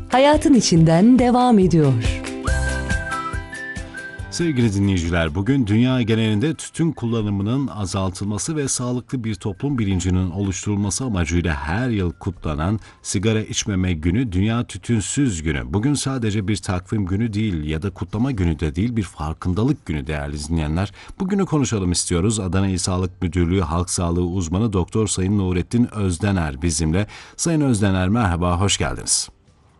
hayatın içinden devam ediyor. Sevgili dinleyiciler, bugün dünya genelinde tütün kullanımının azaltılması ve sağlıklı bir toplum bilincinin oluşturulması amacıyla her yıl kutlanan Sigara İçmeme Günü, Dünya Tütünsüz Günü. Bugün sadece bir takvim günü değil ya da kutlama günü de değil, bir farkındalık günü değerli dinleyenler. Bugünü konuşalım istiyoruz. Adana İl Sağlık Müdürlüğü Halk Sağlığı Uzmanı Doktor Sayın Nurettin Özdener bizimle. Sayın Özdener, merhaba, hoş geldiniz.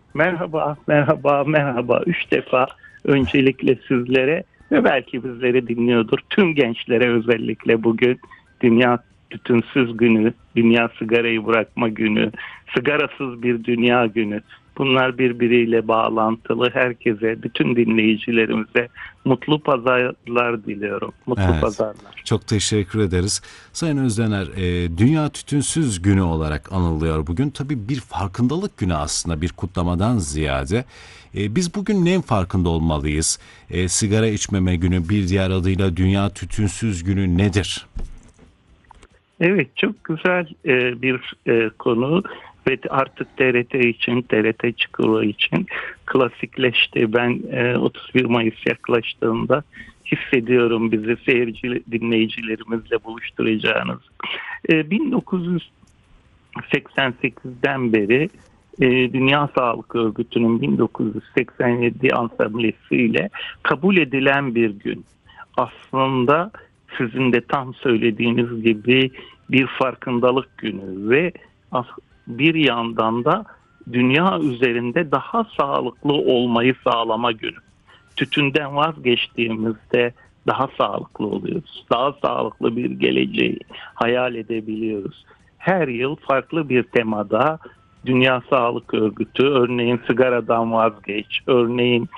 Merhaba. 3 defa öncelikle sizlere ve belki bizleri dinliyordur. Tüm gençlere özellikle bugün Dünya Tütünsüz Günü, Dünya Sigarayı Bırakma Günü, Sigarasız Bir Dünya Günü. Bunlar birbiriyle bağlantılı. Herkese, bütün dinleyicilerimize mutlu pazarlar diliyorum. Mutlu pazarlar. Çok teşekkür ederiz. Sayın Özdener, Dünya Tütünsüz Günü olarak anılıyor bugün. Tabii bir farkındalık günü aslında, bir kutlamadan ziyade. Biz bugün neyin farkında olmalıyız? Sigara içmeme günü, bir diğer adıyla Dünya Tütünsüz Günü nedir? Evet, çok güzel bir konu ve artık TRT Çukurova için klasikleşti. Ben 31 Mayıs yaklaştığında hissediyorum bizi dinleyicilerimizle buluşturacağınız. 1988'den beri Dünya Sağlık Örgütü'nün 1987 ansamblesiyle kabul edilen bir gün. Aslında sizin de tam söylediğiniz gibi bir farkındalık günü ve bir yandan da dünya üzerinde daha sağlıklı olmayı sağlama günü. Tütünden vazgeçtiğimizde daha sağlıklı oluyoruz. Daha sağlıklı bir geleceği hayal edebiliyoruz. Her yıl farklı bir temada Dünya Sağlık Örgütü, örneğin sigaradan vazgeç, örneğin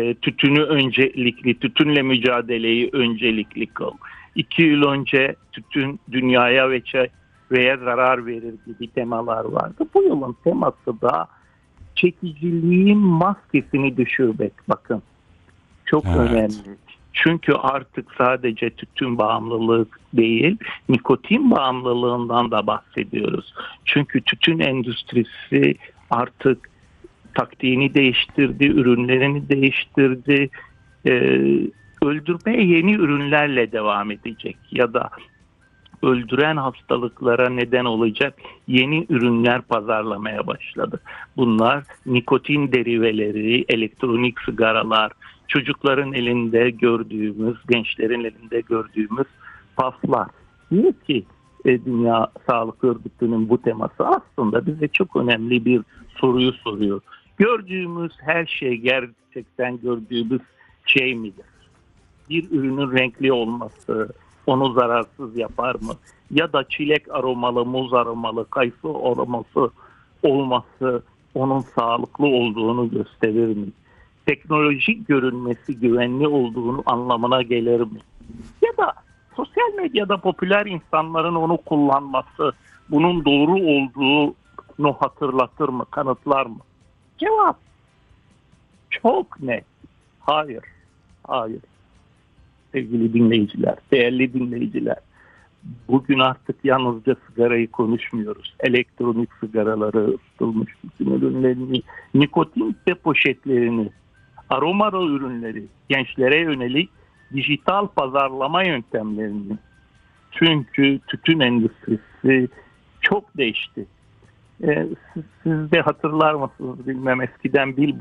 tütünle mücadeleyi öncelikli kıl. 2 yıl önce tütün dünyaya ve zarar verir gibi temalar vardı. Bu yılın teması da çekiciliğin maskesini düşürmek. Bakın, çok önemli. Çünkü artık sadece tütün bağımlılığı değil, nikotin bağımlılığından da bahsediyoruz. Çünkü tütün endüstrisi artık taktiğini değiştirdi, ürünlerini değiştirdi. Öldürmeye yeni ürünlerle devam edecek ya da öldüren hastalıklara neden olacak yeni ürünler pazarlamaya başladı. Bunlar nikotin deriveleri, elektronik sigaralar, çocukların elinde gördüğümüz, gençlerin elinde gördüğümüz paflar. Niye ki Dünya Sağlık Örgütü'nün bu teması aslında bize çok önemli bir soruyu soruyor. Gördüğümüz her şey gerçekten gördüğümüz şey midir? Bir ürünün renkli olması onu zararsız yapar mı? Ya da çilek aromalı, muz aromalı, kayısı aroması olması onun sağlıklı olduğunu gösterir mi? Teknolojik görünmesi güvenli olduğunu anlamına gelir mi? Ya da sosyal medyada popüler insanların onu kullanması bunun doğru olduğunu hatırlatır mı, kanıtlar mı? Cevap çok net. Hayır. Sevgili dinleyiciler, değerli dinleyiciler, bugün artık yalnızca sigarayı konuşmuyoruz. Elektronik sigaraları, ısıtılmış tütün ürünlerini, nikotin poşetlerini, aromalı ürünleri, gençlere yönelik dijital pazarlama yöntemlerini. Çünkü tütün endüstrisi çok değişti. Siz de hatırlar mısınız bilmem, eskiden